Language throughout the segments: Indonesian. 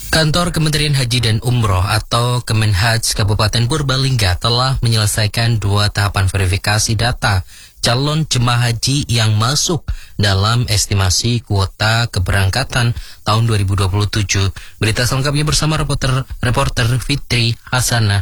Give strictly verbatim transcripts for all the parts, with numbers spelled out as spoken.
Kantor Kementerian Haji dan Umroh atau Kemenhaj Kabupaten Purbalingga telah menyelesaikan dua tahapan verifikasi data calon jemaah haji yang masuk dalam estimasi kuota keberangkatan tahun dua ribu dua puluh tujuh. Berita selengkapnya bersama reporter reporter Fitri Hasanah.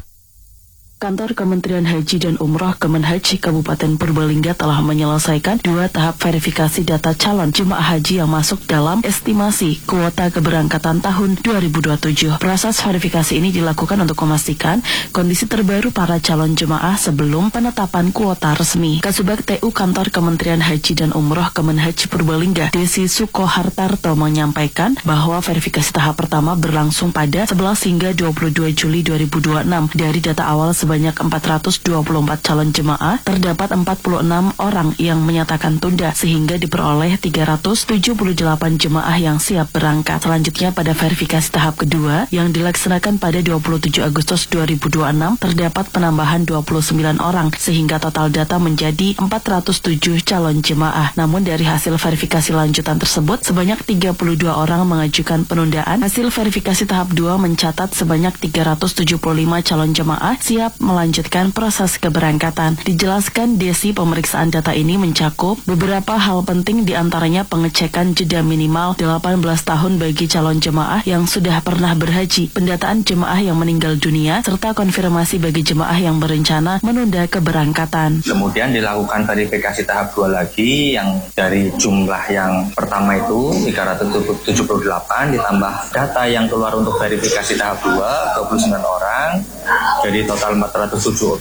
Kantor Kementerian Haji dan Umroh Kemenhaj Kabupaten Purbalingga telah menyelesaikan dua tahap verifikasi data calon jemaah haji yang masuk dalam estimasi kuota keberangkatan tahun dua ribu dua puluh tujuh. Proses verifikasi ini dilakukan untuk memastikan kondisi terbaru para calon jemaah sebelum penetapan kuota resmi. Kasubag T U Kantor Kementerian Haji dan Umroh Kemenhaj Purbalingga, Desi Sukohartarto menyampaikan bahwa verifikasi tahap pertama berlangsung pada sebelas hingga dua puluh dua Juli dua ribu dua puluh enam. Dari data awal sebanyak empat ratus dua puluh empat calon jemaah, terdapat empat puluh enam orang yang menyatakan tunda, sehingga diperoleh tiga ratus tujuh puluh delapan jemaah yang siap berangkat. Selanjutnya pada verifikasi tahap kedua yang dilaksanakan pada dua puluh tujuh Agustus dua ribu dua puluh enam, terdapat penambahan dua puluh sembilan orang, sehingga total data menjadi empat ratus tujuh calon jemaah. Namun dari hasil verifikasi lanjutan tersebut, sebanyak tiga puluh dua orang mengajukan penundaan. Hasil verifikasi tahap dua mencatat sebanyak tiga ratus tujuh puluh lima calon jemaah siap melanjutkan proses keberangkatan. Dijelaskan Desi, pemeriksaan data ini mencakup beberapa hal penting, diantaranya pengecekan jeda minimal delapan belas tahun bagi calon jemaah yang sudah pernah berhaji, pendataan jemaah yang meninggal dunia, serta konfirmasi bagi jemaah yang berencana menunda keberangkatan. Kemudian dilakukan verifikasi tahap dua lagi yang dari jumlah yang pertama itu tiga ratus tujuh puluh delapan ditambah data yang keluar untuk verifikasi tahap dua dua puluh sembilan orang. Jadi total empat ratus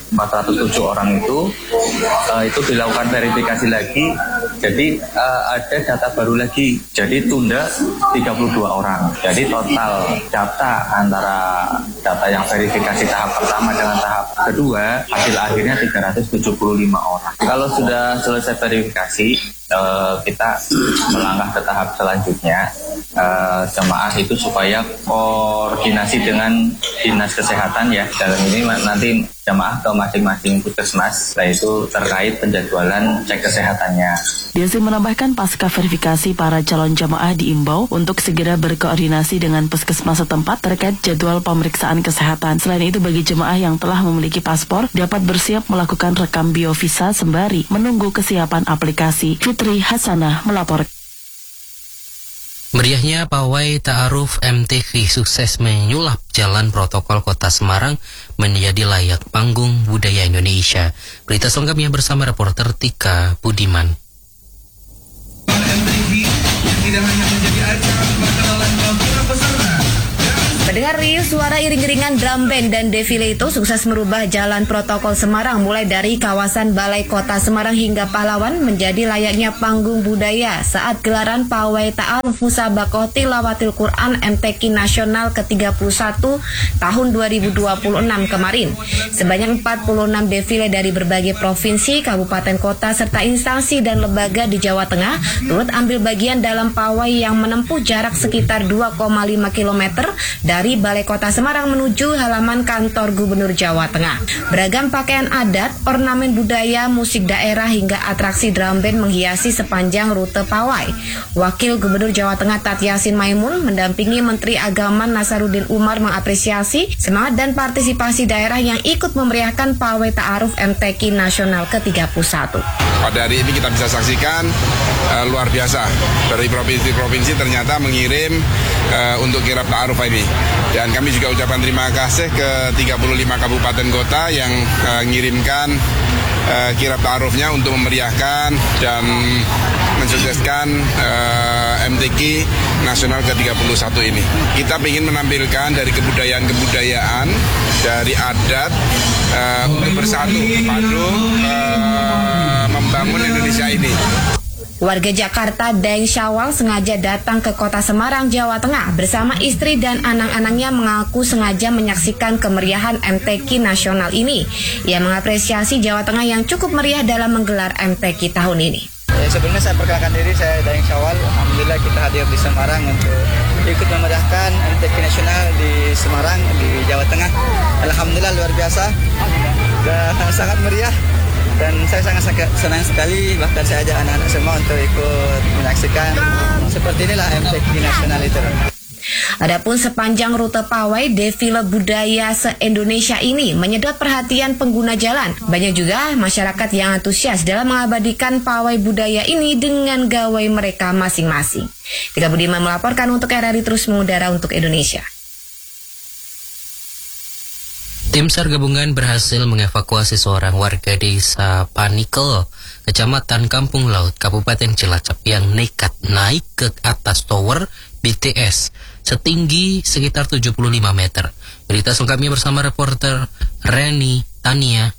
tujuh orang itu uh, itu dilakukan verifikasi lagi. Jadi uh, ada data baru lagi. Jadi tunda tiga puluh dua orang. Jadi total data antara data yang verifikasi tahap pertama dengan tahap kedua, hasil akhirnya tiga ratus tujuh puluh lima orang. Kalau sudah selesai verifikasi, uh, kita melangkah ke tahap selanjutnya. Uh, jemaah itu supaya koordinasi dengan dinas kesehatan ya. Dalam ini nanti jemaah ke masing-masing puskesmas, nah itu terkait penjadwalan cek kesehatannya. Desi menambahkan pasca verifikasi para calon jemaah diimbau untuk segera berkoordinasi dengan puskesmas setempat terkait jadwal pemeriksaan kesehatan. Selain itu, bagi jemaah yang telah memiliki paspor dapat bersiap melakukan rekam biovisa sembari menunggu kesiapan aplikasi. Fitri Hasanah melaporkan. Meriahnya pawai ta'aruf M T Q sukses menyulap jalan protokol Kota Semarang menjadi layak panggung budaya Indonesia. Berita selengkapnya bersama reporter Tika Budiman. M T Q tidak hanya menjadi acara pembekalan para peserta. Mendengar riuh suara iring-iringan drum band dan defile itu sukses merubah jalan protokol Semarang mulai dari kawasan Balai Kota Semarang hingga Pahlawan menjadi layaknya panggung budaya saat gelaran pawai ta'aruf musabaqah tilawatil Quran M T Q Nasional ke tiga puluh satu tahun dua ribu dua puluh enam kemarin. Sebanyak empat puluh enam defile dari berbagai provinsi, kabupaten kota, serta instansi dan lembaga di Jawa Tengah turut ambil bagian dalam pawai yang menempuh jarak sekitar dua koma lima kilometer dari Balai Kota Semarang menuju halaman kantor Gubernur Jawa Tengah. Beragam pakaian adat, ornamen budaya, musik daerah hingga atraksi drum band menghiasi sepanjang rute pawai. Wakil Gubernur Jawa Tengah Tat Yasin Maimun mendampingi Menteri Agama Nasaruddin Umar mengapresiasi semangat dan partisipasi daerah yang ikut memeriahkan pawai ta'aruf M T Q Nasional ke tiga puluh satu. Pada hari ini kita bisa saksikan uh, luar biasa dari provinsi-provinsi ternyata mengirim uh, untuk kirab ta'aruf ini. Dan kami juga ucapkan terima kasih ke tiga puluh lima kabupaten kota yang uh, mengirimkan uh, kirab ta'arufnya untuk memeriahkan dan mensukseskan uh, M T Q Nasional ke tiga puluh satu ini. Kita ingin menampilkan dari kebudayaan-kebudayaan, dari adat uh, untuk bersatu padu uh, membangun Indonesia ini. Warga Jakarta Daeng Syawal sengaja datang ke Kota Semarang, Jawa Tengah bersama istri dan anak-anaknya mengaku sengaja menyaksikan kemeriahan M T Q Nasional ini. Ia mengapresiasi Jawa Tengah yang cukup meriah dalam menggelar M T Q tahun ini. Ya, sebelumnya saya perkenalkan diri, saya Daeng Syawal. Alhamdulillah kita hadir di Semarang untuk ikut memeriahkan M T Q Nasional di Semarang, di Jawa Tengah. Alhamdulillah luar biasa dan sangat meriah. Dan saya sangat senang sekali, bahkan saya ajak anak-anak semua untuk ikut menyaksikan seperti inilah M T Q Nasional itu. Adapun sepanjang rute pawai defile budaya se-Indonesia ini menyedot perhatian pengguna jalan. Banyak juga masyarakat yang antusias dalam mengabadikan pawai budaya ini dengan gawai mereka masing-masing. Tika Budiman melaporkan untuk R R I Terus Mengudara untuk Indonesia. Tim SAR gabungan berhasil mengevakuasi seorang warga desa Panikel, Kecamatan Kampung Laut, Kabupaten Cilacap yang nekat naik ke atas tower B T S setinggi sekitar tujuh puluh lima meter. Berita selengkapnya bersama reporter Reni Tania.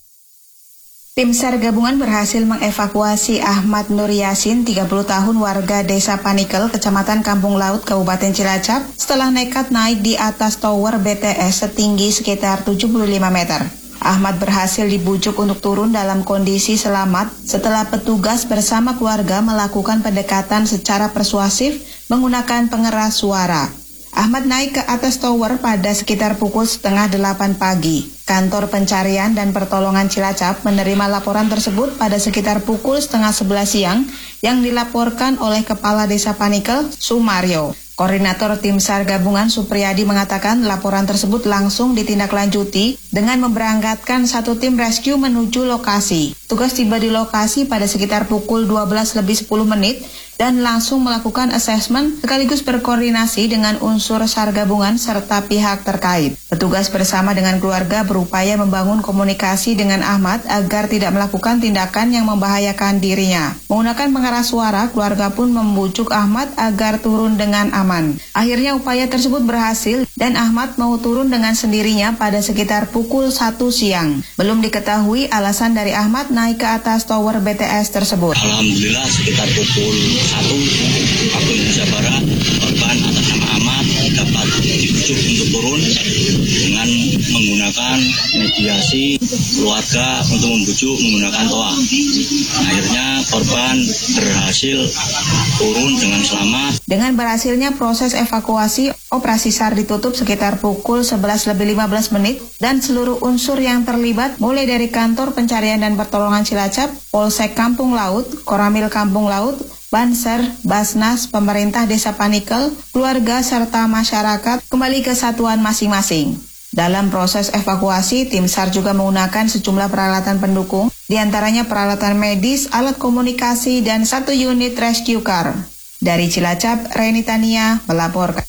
Tim SAR gabungan berhasil mengevakuasi Ahmad Nur Yasin, tiga puluh tahun, warga desa Panikel, Kecamatan Kampung Laut, Kabupaten Cilacap, setelah nekat naik di atas tower B T S setinggi sekitar tujuh puluh lima meter. Ahmad berhasil dibujuk untuk turun dalam kondisi selamat setelah petugas bersama keluarga melakukan pendekatan secara persuasif menggunakan pengeras suara. Ahmad naik ke atas tower pada sekitar pukul setengah delapan pagi. Kantor Pencarian dan Pertolongan Cilacap menerima laporan tersebut pada sekitar pukul setengah sebelas siang yang dilaporkan oleh Kepala Desa Panikel, Sumario. Koordinator Tim SAR gabungan Supriyadi mengatakan laporan tersebut langsung ditindaklanjuti dengan memberangkatkan satu tim rescue menuju lokasi. Tugas tiba di lokasi pada sekitar pukul dua belas lebih sepuluh menit dan langsung melakukan asesmen sekaligus berkoordinasi dengan unsur SAR gabungan serta pihak terkait. Petugas bersama dengan keluarga berupaya membangun komunikasi dengan Ahmad agar tidak melakukan tindakan yang membahayakan dirinya. Menggunakan pengeras suara, keluarga pun membujuk Ahmad agar turun dengan aman. Akhirnya upaya tersebut berhasil dan Ahmad mau turun dengan sendirinya pada sekitar pukul satu siang. Belum diketahui alasan dari Ahmad naik ke atas tower B T S tersebut. Alhamdulillah sekitar pukul satu waktu Indonesia Barat, korban atas nama Ahmad dapat dibujuk untuk turun dengan menggunakan mediasi keluarga untuk membujuk menggunakan toa. Akhirnya korban berhasil turun dengan selamat. Dengan berhasilnya proses evakuasi, operasi SAR ditutup sekitar pukul sebelas lebih lima belas menit dan seluruh unsur yang terlibat mulai dari Kantor Pencarian dan Pertolongan Cilacap, Polsek Kampung Laut, Koramil Kampung Laut, Banser, Basnas, pemerintah Desa Panikel, keluarga serta masyarakat kembali ke satuan masing-masing. Dalam proses evakuasi, tim SAR juga menggunakan sejumlah peralatan pendukung, diantaranya peralatan medis, alat komunikasi, dan satu unit rescue car. Dari Cilacap, Reni Tania melaporkan.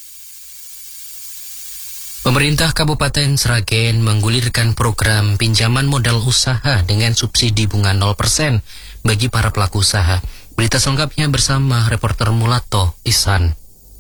Pemerintah Kabupaten Sragen menggulirkan program pinjaman modal usaha dengan subsidi bunga nol persen bagi para pelaku usaha. Berita selengkapnya bersama reporter Mulato Isan.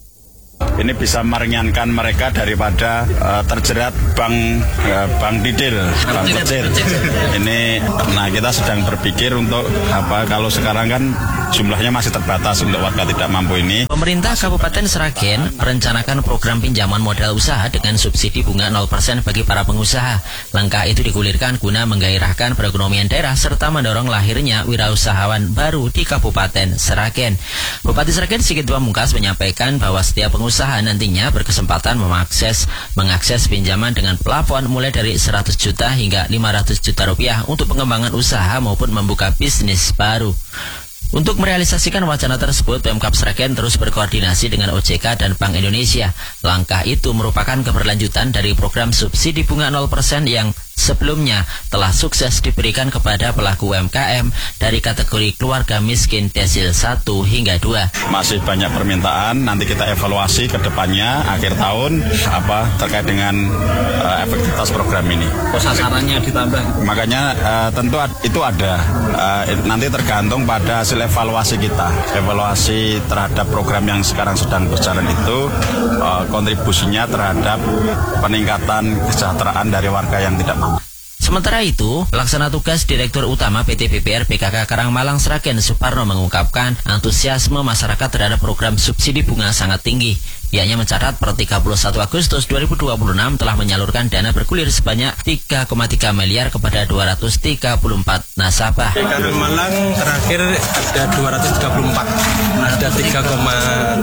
Ini bisa meringankan mereka daripada uh, terjerat bank uh, bank didil, bank kecil. Ini, nah kita sedang berpikir untuk apa? Kalau sekarang kan jumlahnya masih terbatas untuk warga tidak mampu ini. Pemerintah Kabupaten Sragen merencanakan program pinjaman modal usaha dengan subsidi bunga nol persen bagi para pengusaha. Langkah itu digulirkan guna menggairahkan perekonomian daerah serta mendorong lahirnya wirausahawan baru di Kabupaten Sragen. Bupati Sragen Sigit Pamungkas menyampaikan bahwa setiap pengusaha Usaha nantinya berkesempatan mengakses mengakses pinjaman dengan plafon mulai dari seratus juta hingga lima ratus juta rupiah untuk pengembangan usaha maupun membuka bisnis baru. Untuk merealisasikan wacana tersebut, Pemkab Sragen terus berkoordinasi dengan O J K dan Bank Indonesia. Langkah itu merupakan keberlanjutan dari program subsidi bunga nol persen yang sebelumnya telah sukses diberikan kepada pelaku U M K M dari kategori keluarga miskin desil satu hingga dua. Masih banyak permintaan, nanti kita evaluasi ke depannya akhir tahun apa terkait dengan uh, efektivitas program ini. Sasarannya ditambah. Makanya uh, tentu ad, itu ada uh, nanti tergantung pada hasil evaluasi kita. Evaluasi terhadap program yang sekarang sedang berjalan itu uh, kontribusinya terhadap peningkatan kesejahteraan dari warga yang tidak mampu. Sementara itu, pelaksana tugas Direktur Utama P T B P R P K K Karangmalang Sragen Suparno mengungkapkan antusiasme masyarakat terhadap program subsidi bunga sangat tinggi. Ianya mencatat per tiga puluh satu Agustus dua ribu dua puluh enam telah menyalurkan dana bergulir sebanyak tiga koma tiga miliar kepada dua ratus tiga puluh empat nasabah. Di Karangmalang terakhir ada dua ratus tiga puluh empat, ada tiga koma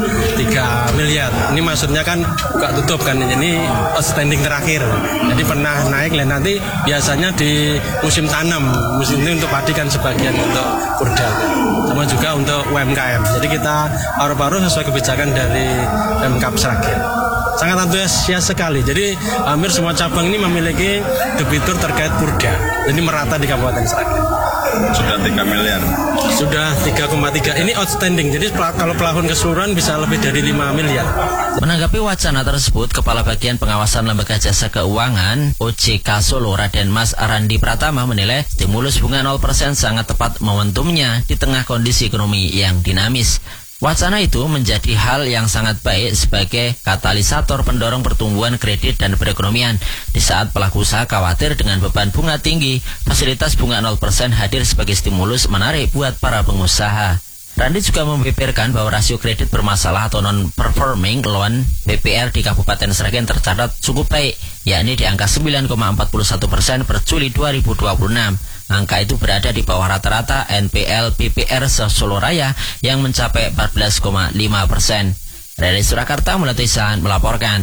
tiga miliar. Ini maksudnya kan buka tutup kan, ini outstanding terakhir. Jadi pernah naik, dan nanti biasanya di musim tanam, musim ini untuk padi kan sebagian untuk kurda, sama juga untuk U M K M. Jadi kita paruh-paruh sesuai kebijakan dari Pemkab Sragen. Sangat antusias sekali. Jadi hampir semua cabang ini memiliki debitur terkait Purda. Jadi merata di Kabupaten Sragen. Sudah tiga miliar. Sudah tiga koma tiga. Ini outstanding. Jadi kalau pelahun keseluruhan bisa lebih dari lima miliar. Menanggapi wacana tersebut, Kepala Bagian Pengawasan Lembaga Jasa Keuangan O J K Solo Raden Mas Arandi Pratama menilai stimulus bunga nol persen sangat tepat momentumnya di tengah kondisi ekonomi yang dinamis. Wacana itu menjadi hal yang sangat baik sebagai katalisator pendorong pertumbuhan kredit dan perekonomian. Di saat pelaku usaha khawatir dengan beban bunga tinggi, fasilitas bunga nol persen hadir sebagai stimulus menarik buat para pengusaha. Randi juga membeberkan bahwa rasio kredit bermasalah atau non-performing loan B P R di Kabupaten Sragen tercatat cukup baik, yakni di angka sembilan koma empat satu persen per Juli dua ribu dua puluh enam. Angka itu berada di bawah rata-rata N P L B P R se-Solo Raya yang mencapai empat belas koma lima persen. Dari Surakarta, Mulatisan melaporkan.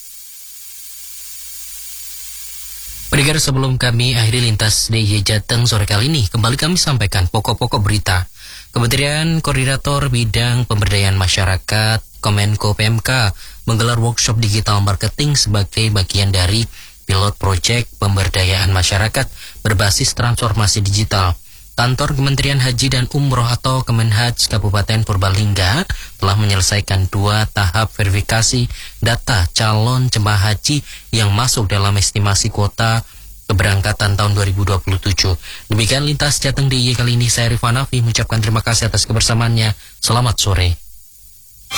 Pendengar, sebelum kami akhiri lintas D I Y Jateng sore kali ini, kembali kami sampaikan pokok-pokok berita. Kementerian Koordinator Bidang Pemberdayaan Masyarakat Kemenko P M K menggelar workshop digital marketing sebagai bagian dari pilot proyek pemberdayaan masyarakat berbasis transformasi digital. Kantor Kementerian Haji dan Umroh atau Kemenhaj Kabupaten Purbalingga telah menyelesaikan dua tahap verifikasi data calon jemaah haji yang masuk dalam estimasi kuota keberangkatan tahun dua ribu dua puluh tujuh. Demikian lintas Jateng D I Y kali ini. Saya Rifan Afi mengucapkan terima kasih atas kebersamaannya. Selamat sore.